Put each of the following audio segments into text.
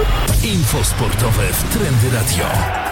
Info sportowe w Trendy Radio.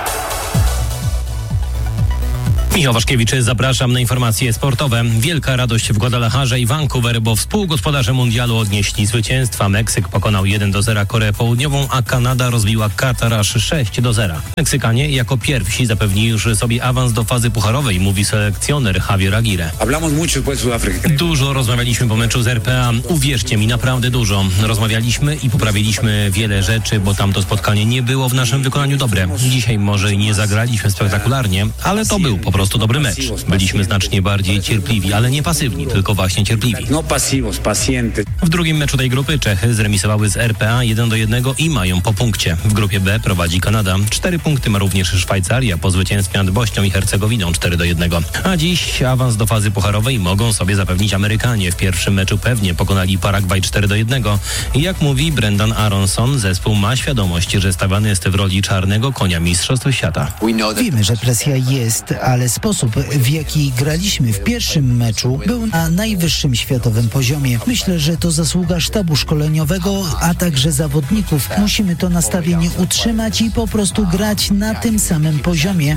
Michał Waszkiewicz, zapraszam na informacje sportowe. Wielka radość w Guadalajarze i Vancouver, bo współgospodarze mundialu odnieśli zwycięstwa. Meksyk pokonał 1-0 Koreę Południową, a Kanada rozbiła Katar aż 6-0. Meksykanie jako pierwsi zapewnili już sobie awans do fazy pucharowej, mówi selekcjoner Javier Aguirre. Dużo rozmawialiśmy po meczu z RPA. Uwierzcie mi, naprawdę dużo. Rozmawialiśmy i poprawiliśmy wiele rzeczy, bo tamto spotkanie nie było w naszym wykonaniu dobre. Dzisiaj może nie zagraliśmy spektakularnie, ale to był po prostu dobry mecz. Byliśmy znacznie bardziej cierpliwi, ale nie pasywni, tylko właśnie cierpliwi. W drugim meczu tej grupy Czechy zremisowały z RPA 1-1 i mają po punkcie. W grupie B prowadzi Kanada. 4 punkty ma również Szwajcaria po zwycięstwie nad Bośnią i Hercegowiną 4-1. A dziś awans do fazy pucharowej mogą sobie zapewnić Amerykanie. W pierwszym meczu pewnie pokonali Paragwaj 4-1. I jak mówi Brendan Aronson, zespół ma świadomość, że stawiany jest w roli czarnego konia Mistrzostw Świata. Wiemy, że presja jest, ale sposób, w jaki graliśmy w pierwszym meczu, był na najwyższym światowym poziomie. Myślę, że to zasługa sztabu szkoleniowego, a także zawodników. Musimy to nastawienie utrzymać i po prostu grać na tym samym poziomie.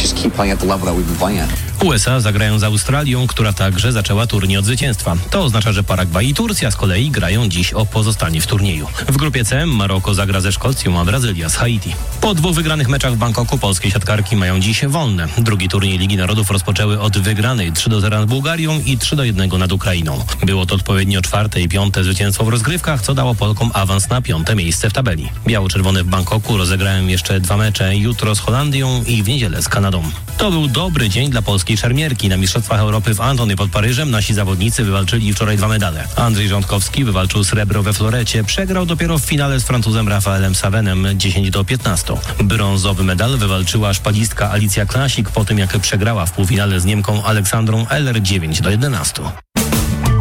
USA zagrają z Australią, która także zaczęła turniej od zwycięstwa. To oznacza, że Paragwaj i Turcja z kolei grają dziś o pozostanie w turnieju. W grupie C Maroko zagra ze Szkocją, a Brazylia z Haiti. Po 2 wygranych meczach w Bangkoku polskie siatkarki mają dziś wolne. Drugi turniej Ligi Narodów rozpoczęły od wygranej 3-0 nad Bułgarią i 3-1 nad Ukrainą. Było to odpowiednio 4. i 5. zwycięstwo w rozgrywkach, co dało Polkom awans na 5. miejsce w tabeli. Biało-czerwone w Bangkoku rozegrają jeszcze 2 mecze, jutro z Holandią i w niedzielę z Kanadą. To był dobry dzień dla polskiej szermierki. Na Mistrzostwach Europy w Antony pod Paryżem nasi zawodnicy wywalczyli wczoraj 2 medale. Andrzej Rządkowski wywalczył srebro we florecie, przegrał dopiero w finale z Francuzem Rafaelem Savenem 10-15. Brązowy medal wywalczyła szpadistka Alicja Klasik po tym, jak przegrała w półfinale z Niemką Aleksandrą Eller 9-11.